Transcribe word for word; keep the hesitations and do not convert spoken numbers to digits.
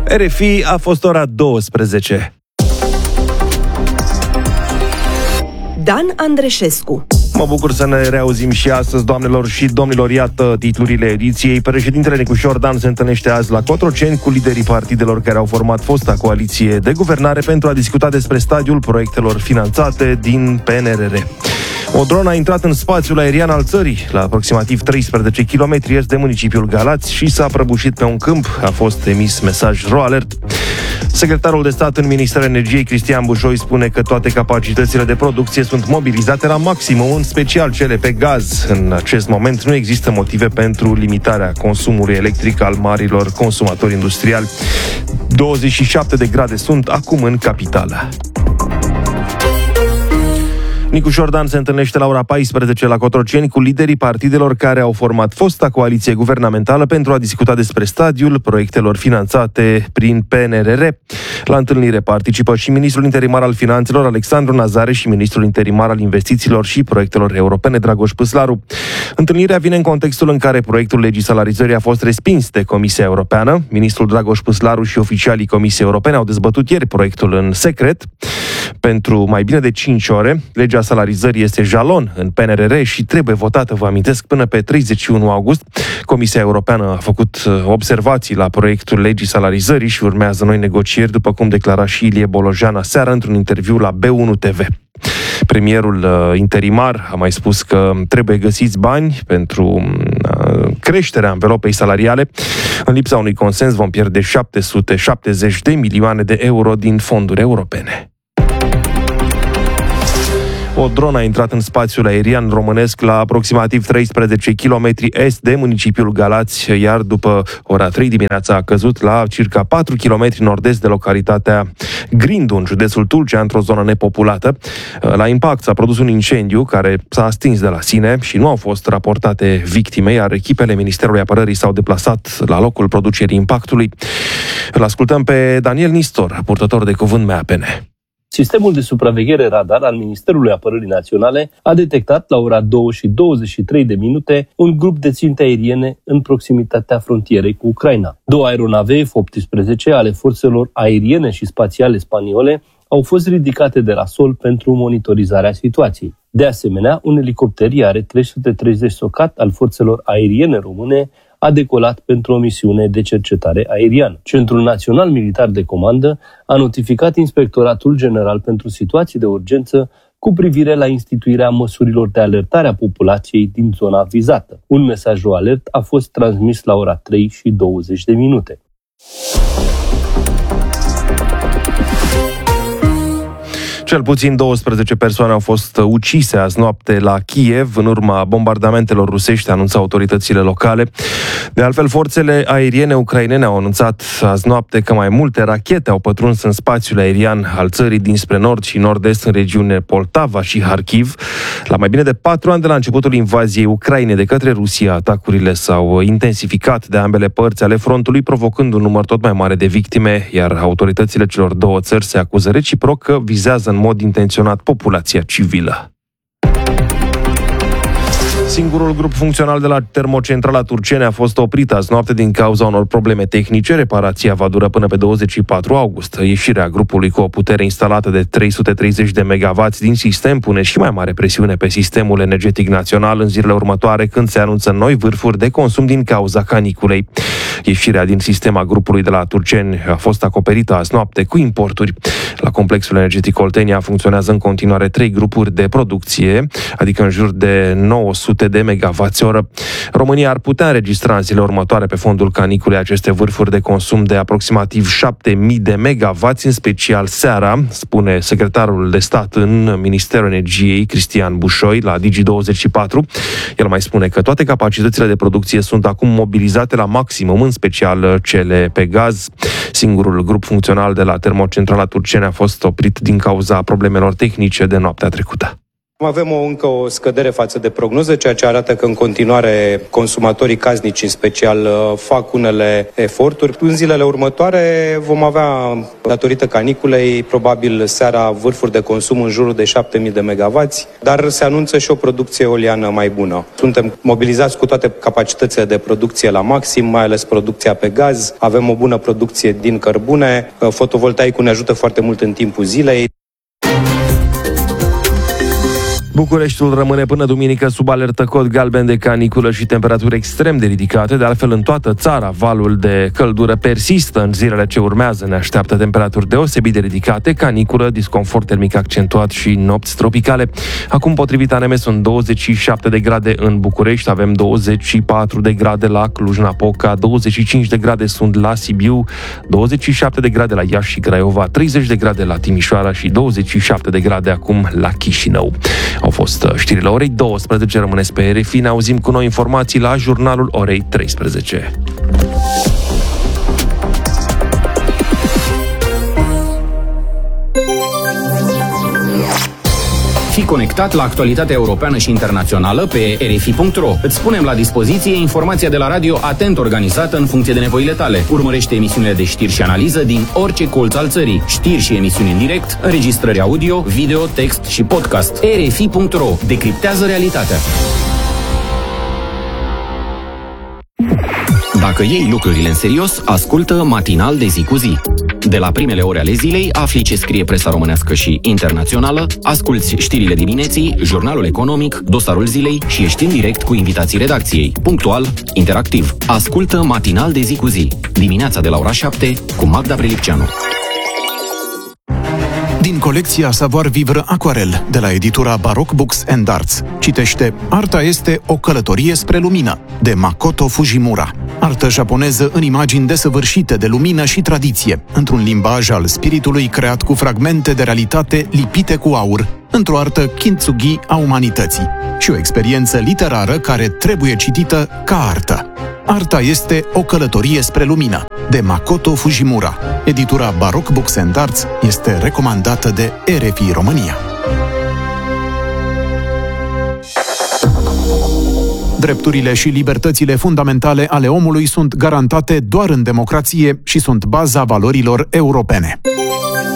R F I, a fost ora douăsprezece. Dan Andreșescu. Mă bucur să ne reauzim și astăzi, doamnelor și domnilor. Iată titlurile ediției. Președintele Nicușor Dan se întâlnește azi la Cotroceni cu liderii partidelor care au format fosta coaliție de guvernare pentru a discuta despre stadiul proiectelor finanțate din P N R R. O dronă a intrat în spațiul aerian al țării, la aproximativ treisprezece kilometri est de municipiul Galați, și s-a prăbușit pe un câmp. A fost emis mesaj ro alert. Secretarul de stat în Ministerul Energiei, Cristian Bușoi, spune că toate capacitățile de producție sunt mobilizate la maximum, în special cele pe gaz. În acest moment nu există motive pentru limitarea consumului electric al marilor consumatori industriali. douăzeci și șapte de grade sunt acum în capitală. Nicușor Dan se întâlnește la ora paisprezece la Cotroceni cu liderii partidelor care au format fosta coaliție guvernamentală pentru a discuta despre stadiul proiectelor finanțate prin P N R R. La întâlnire participă și ministrul interimar al finanțelor, Alexandru Nazare, și ministrul interimar al investițiilor și proiectelor europene, Dragoș Păslaru. Întâlnirea vine în contextul în care proiectul legii salarizării a fost respins de Comisia Europeană. Ministrul Dragoș Păslaru și oficialii Comisiei Europene au dezbătut ieri proiectul în secret pentru mai bine de cinci ore. Legea salarizării este jalon în P N R R și trebuie votată, vă amintesc, până pe treizeci și unu august. Comisia Europeană a făcut observații la proiectul legii salarizării și urmează noi negocieri, după cum declara și Ilie Bolojan aseară într-un interviu la B unu T V. Premierul interimar a mai spus că trebuie găsiți bani pentru creșterea anvelopei salariale. În lipsa unui consens vom pierde șapte sute șaptezeci de milioane de euro din fonduri europene. O dronă a intrat în spațiul aerian românesc la aproximativ treisprezece kilometri est de municipiul Galați, iar după ora trei dimineața a căzut la circa patru kilometri nord-est de localitatea Grindu, în județul Tulcea, într-o zonă nepopulată. La impact s-a produs un incendiu care s-a stins de la sine și nu au fost raportate victime, iar echipele Ministerului Apărării s-au deplasat la locul producerii impactului. Îl ascultăm pe Daniel Nistor, purtător de cuvânt M A P N. Sistemul de supraveghere radar al Ministerului Apărării Naționale a detectat la ora două și douăzeci și trei de minute un grup de ținte aeriene în proximitatea frontierei cu Ucraina. Două aeronave F optsprezece ale forțelor aeriene și spațiale spaniole au fost ridicate de la sol pentru monitorizarea situației. De asemenea, un elicopter I A R trei sute treizeci Socat al forțelor aeriene române a decolat pentru o misiune de cercetare aeriană. Centrul Național Militar de Comandă a notificat Inspectoratul General pentru Situații de Urgență cu privire la instituirea măsurilor de alertare a populației din zona vizată. Un mesaj ro alert a fost transmis la ora trei și douăzeci de minute. Cel puțin douăsprezece persoane au fost ucise azi noapte la Kiev în urma bombardamentelor rusești, anunță autoritățile locale. De altfel, forțele aeriene ucrainene au anunțat azi noapte că mai multe rachete au pătruns în spațiul aerian al țării dinspre nord și nord-est, în regiune Poltava și Harkiv. La mai bine de patru ani de la începutul invaziei Ucrainei de către Rusia, atacurile s-au intensificat de ambele părți ale frontului, provocând un număr tot mai mare de victime, iar autoritățile celor două țări se acuză reciproc că vizează în mod intenționat populația civilă. Singurul grup funcțional de la termocentrala Turceni a fost oprit azi noapte din cauza unor probleme tehnice. Reparația va dura până pe douăzeci și patru august. Ieșirea grupului cu o putere instalată de trei sute treizeci de megawatts din sistem pune și mai mare presiune pe sistemul energetic național în zilele următoare, când se anunță noi vârfuri de consum din cauza caniculei. Ieșirea din sistem a grupului de la Turceni a fost acoperită azi noapte cu importuri. La complexul energetic Oltenia funcționează în continuare trei grupuri de producție, adică în jur de nouă sute de megawatts oră. România ar putea înregistra în zilele următoare pe fondul caniculei aceste vârfuri de consum de aproximativ șapte mii de megawatts, în special seara, spune secretarul de stat în Ministerul Energiei, Cristian Bușoi, la Digi douăzeci și patru. El mai spune că toate capacitățile de producție sunt acum mobilizate la maximum, în special cele pe gaz. Singurul grup funcțional de la termocentrala Turceni a fost oprit din cauza problemelor tehnice de noaptea trecută. Avem o, încă o scădere față de prognoză, ceea ce arată că în continuare consumatorii casnici în special fac unele eforturi. În zilele următoare vom avea, datorită caniculei, probabil seara vârfuri de consum în jurul de șapte mii de megawatți, dar se anunță și o producție eoliană mai bună. Suntem mobilizați cu toate capacitățile de producție la maxim, mai ales producția pe gaz. Avem o bună producție din cărbune. Fotovoltaicul ne ajută foarte mult în timpul zilei. Bucureștiul rămâne până duminică sub alertă cod galben de caniculă și temperaturi extrem de ridicate. De altfel, în toată țara, valul de căldură persistă. În zilele ce urmează ne așteaptă temperaturi deosebit de ridicate, caniculă, disconfort termic accentuat și nopți tropicale. Acum, potrivit A N M, sunt douăzeci și șapte de grade în București, avem douăzeci și patru de grade la Cluj-Napoca, douăzeci și cinci de grade sunt la Sibiu, douăzeci și șapte de grade la Iași și Craiova, treizeci de grade la Timișoara și douăzeci și șapte de grade acum la Chișinău. Au fost știrile orei douăsprezece, rămâneți pe R F I, ne auzim cu noi informații la jurnalul orei treisprezece. Fii conectat la actualitatea europeană și internațională pe R F I punct ro. Îți punem la dispoziție informația de la radio atent organizată în funcție de nevoile tale. Urmărește emisiunile de știri și analiză din orice colț al țării. Știri și emisiuni în direct, înregistrări audio, video, text și podcast. R F I punct ro. Decriptează realitatea. Dacă iei lucrurile în serios, ascultă Matinal de zi cu zi. De la primele ore ale zilei afli ce scrie presa românească și internațională, asculți știrile dimineții, jurnalul economic, dosarul zilei și ești în direct cu invitații redacției. Punctual, interactiv. Ascultă Matinal de zi cu zi. Dimineața de la ora șapte cu Magda Prelipceanu. Din colecția Savoir Vivre Aquarel de la editura Baroque Books and Arts. Citește Arta este o călătorie spre lumină, de Makoto Fujimura. Artă japoneză în imagini desăvârșite de lumină și tradiție, într-un limbaj al spiritului creat cu fragmente de realitate lipite cu aur, într-o artă kintsugi a umanității și o experiență literară care trebuie citită ca artă. Arta este o călătorie spre lumină, de Makoto Fujimura. Editura Baroque Books and Arts este recomandată de R F I România. Drepturile și libertățile fundamentale ale omului sunt garantate doar în democrație și sunt baza valorilor europene.